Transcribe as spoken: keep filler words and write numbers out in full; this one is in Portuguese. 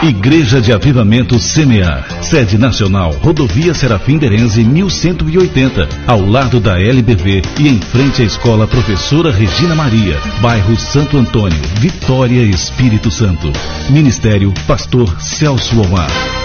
Igreja de Avivamento Semear, sede nacional, Rodovia Serafim Derenze mil cento e oitenta, ao lado da L B V e em frente à Escola Professora Regina Maria, bairro Santo Antônio, Vitória, Espírito Santo. Ministério Pastor Celso Omar.